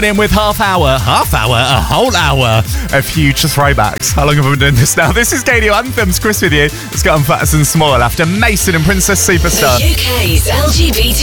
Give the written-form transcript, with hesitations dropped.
In with a whole hour of huge throwbacks. How long have I been doing this now? This is Radio Anthems. Chris with you. It's got Patterson Small after Mason and Princess Superstar. The UK's LGBT